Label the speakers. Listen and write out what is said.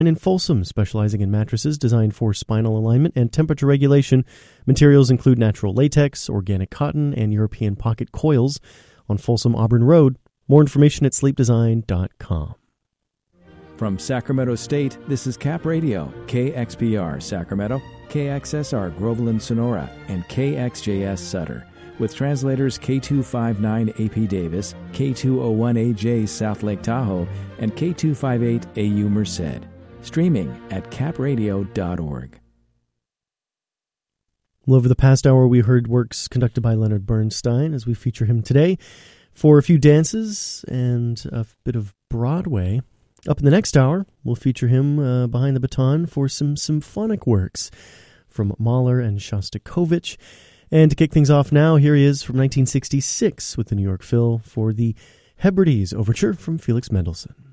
Speaker 1: And in Folsom, specializing in mattresses designed for spinal alignment and temperature regulation. Materials include natural latex, organic cotton, and European pocket coils on Folsom Auburn Road. More information at sleepdesign.com.
Speaker 2: From Sacramento State, this is Cap Radio, KXPR Sacramento, KXSR Groveland Sonora, and KXJS Sutter, with translators K259 AP Davis, K201AJ South Lake Tahoe, and K258 AU Merced. Streaming at capradio.org.
Speaker 1: Well, over the past hour, we heard works conducted by Leonard Bernstein as we feature him today for a few dances and a bit of Broadway. Up in the next hour, we'll feature him behind the baton for some symphonic works from Mahler and Shostakovich. And to kick things off now, here he is from 1966 with the New York Phil for the Hebrides Overture from Felix Mendelssohn.